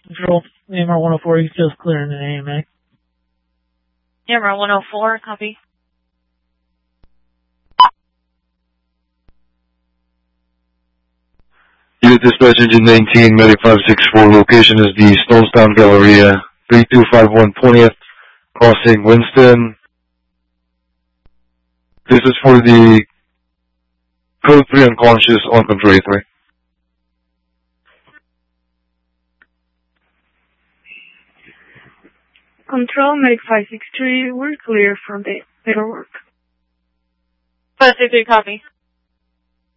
Control, AMR 104, he's just clearing the AMA. AMR 104, copy. Unit Dispatch Engine 19, Medic 564, location is the Stonestown Galleria, 3251 20th, crossing Winston. This is for the Code 3 unconscious on Control 3. Control, Medic 563, we're clear from the paperwork. 563, copy.